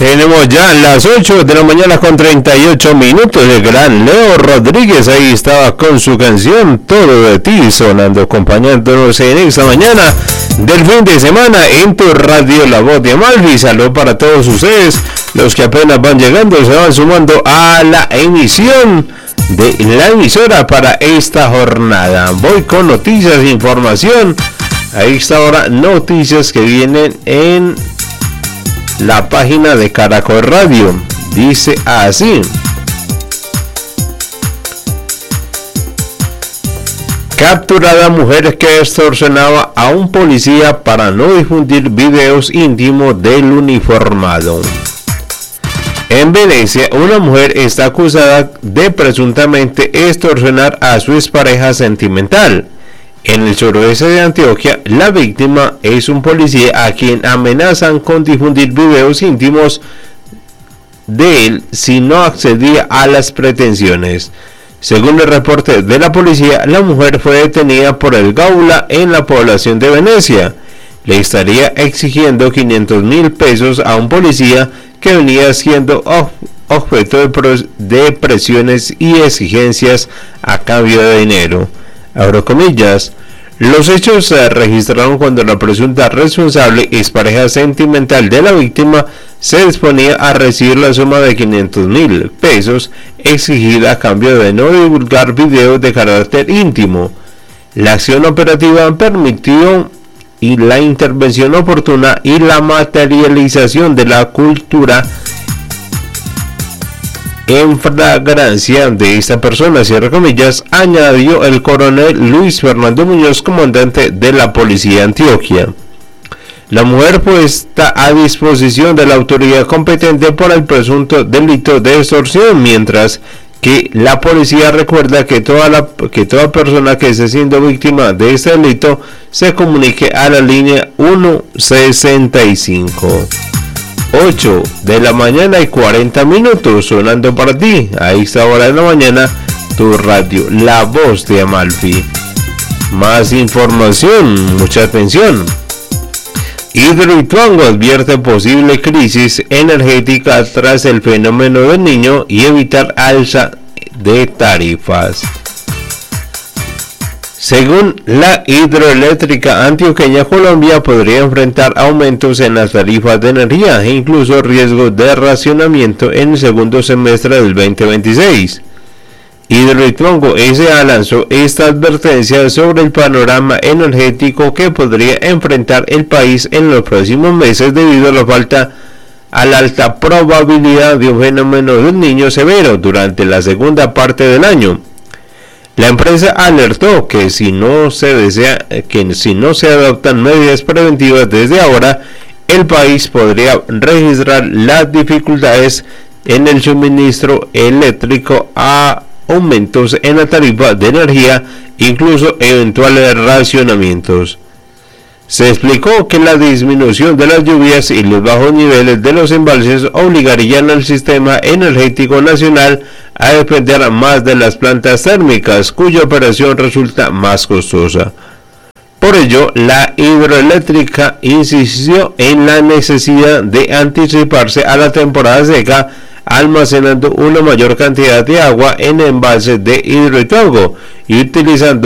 Tenemos ya las 8 de la mañana con 38 minutos. El gran Leo Rodríguez ahí estaba con su canción Todo de ti, sonando, acompañándonos en esta mañana del fin de semana en tu radio La Voz de Amalfi. Saludos para todos ustedes, los que apenas van llegando, se van sumando a la emisión de la emisora para esta jornada. Voy con noticias e información. A esta hora, noticias que vienen en la página de Caracol Radio. Dice así: capturada mujer que extorsionaba a un policía para no difundir videos íntimos del uniformado. En Venecia, una mujer está acusada de presuntamente extorsionar a su expareja sentimental. En el suroeste de Antioquia, la víctima es un policía a quien amenazan con difundir videos íntimos de él si no accedía a las pretensiones. Según el reporte de la policía, la mujer fue detenida por el Gaula en la población de Venecia. Le estaría exigiendo 500.000 pesos a un policía que venía siendo objeto de presiones y exigencias a cambio de dinero. Abro comillas. Los hechos se registraron cuando la presunta responsable, expareja sentimental de la víctima, se disponía a recibir la suma de 500.000 pesos exigida a cambio de no divulgar videos de carácter íntimo. La acción operativa permitió la intervención oportuna y la materialización de la cultura en flagrancia de esta persona, cierre comillas, añadió el coronel Luis Fernando Muñoz, comandante de la policía de Antioquia. La mujer puesta a disposición de la autoridad competente por el presunto delito de extorsión, mientras que la policía recuerda que toda persona que esté siendo víctima de este delito se comunique a la línea 165. 8 de la mañana y 40 minutos, sonando para ti a esta hora de la mañana tu radio La Voz de Amalfi. Más información, mucha atención. Hidroituango advierte posible crisis energética tras el fenómeno del Niño y evitar alza de tarifas. Según la hidroeléctrica antioqueña, Colombia podría enfrentar aumentos en las tarifas de energía e incluso riesgo de racionamiento en el segundo semestre del 2026. Hidroituango S.A. lanzó esta advertencia sobre el panorama energético que podría enfrentar el país en los próximos meses debido a la alta probabilidad de un fenómeno del Niño severo durante la segunda parte del año. La empresa alertó que si no se adoptan medidas preventivas desde ahora, el país podría registrar las dificultades en el suministro eléctrico, a aumentos en la tarifa de energía, incluso eventuales racionamientos. Se explicó que la disminución de las lluvias y los bajos niveles de los embalses obligarían al sistema energético nacional a depender más de las plantas térmicas, cuya operación resulta más costosa. Por ello, la hidroeléctrica insistió en la necesidad de anticiparse a la temporada seca, almacenando una mayor cantidad de agua en embalses de Hidroituango y utilizando